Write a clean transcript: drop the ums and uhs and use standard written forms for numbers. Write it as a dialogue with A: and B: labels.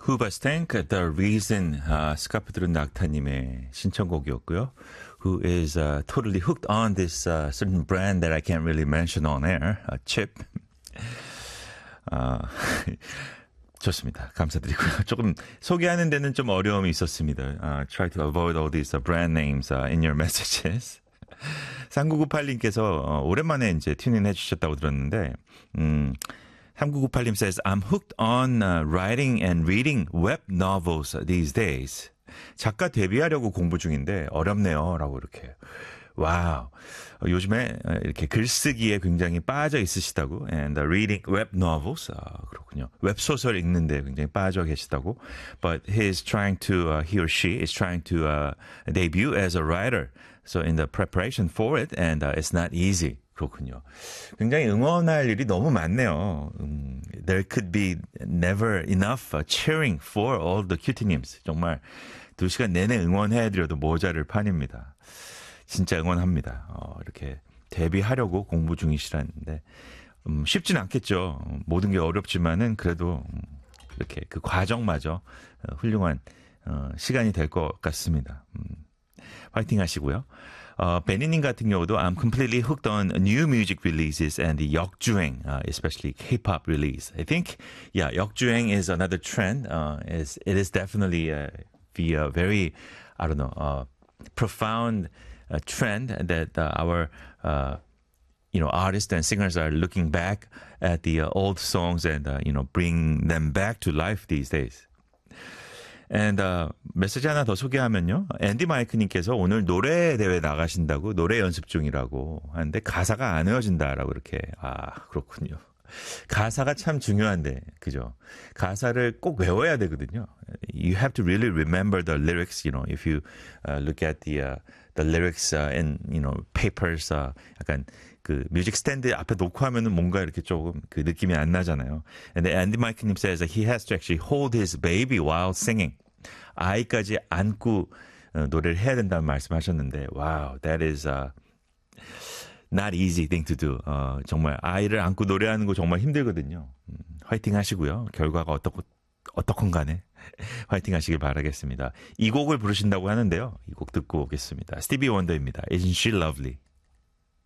A: Hoobastank, The Reason, 스카프 들은 낙타님의 신청곡이었고요. Who is totally hooked on this certain brand that I can't really mention on air, Chip. 좋습니다. 감사드리고요. 조금 소개하는 데는 좀 어려움이 있었습니다. Try to avoid all these brand names in your messages. 3998님께서 오랜만에 이제 튜닝 해주셨다고 들었는데, 3998님 says, I'm hooked on writing and reading web novels these days. 작가 데뷔하려고 공부 중인데 어렵네요. 라고 이렇게. 와우. 요즘에 이렇게 글쓰기에 굉장히 빠져 있으시다고. And reading web novels. 그렇군요. 웹소설 읽는데 굉장히 빠져 계시다고. But he or she is trying to debut as a writer. So in the preparation for it, and it's not easy. 그렇군요. 굉장히 응원할 일이 너무 많네요. There could be never enough cheering for all the 큐티님s. 정말 2시간 내내 응원해드려도 모자를 판입니다. 진짜 응원합니다. 이렇게 데뷔하려고 공부 중이시라는데 쉽진 않겠죠. 모든 게 어렵지만은 그래도 이렇게 그 과정마저 훌륭한 시간이 될 것 같습니다. 화이팅 하시고요. 베니님 같은 경우도 I'm completely hooked on new music releases and the 역주행, especially K-pop release. I think, yeah, 역주행 is another trend. It is definitely the very, I don't know, profound trend that our artists and singers are looking back at the old songs and bring them back to life these days. And 메시지 하나 더 소개하면요. 앤디 마이크님께서 오늘 노래 대회 나가신다고 노래 연습 중이라고 하는데 가사가 안 외워진다라고 이렇게. 그렇군요. 가사가 참 중요한데, 그죠? 가사를 꼭 외워야 되거든요. You have to really remember the lyrics, if you look at the lyrics in, papers, 약간 그 뮤직 스탠드 앞에 놓고 하면은 뭔가 이렇게 조금 그 느낌이 안 나잖아요. And Andy Mike님 says that he has to actually hold his baby while singing. 아이까지 안고 노래를 해야 된다는 말씀하셨는데, wow, that is not easy thing to do. 정말 아이를 안고 노래하는 거 정말 힘들거든요. 화이팅 하시고요. 결과가 어떻건 간에 화이팅 하시길 바라겠습니다. 이 곡을 부르신다고 하는데요. 이 곡 듣고 오겠습니다. 스티비 원더입니다. Isn't she lovely?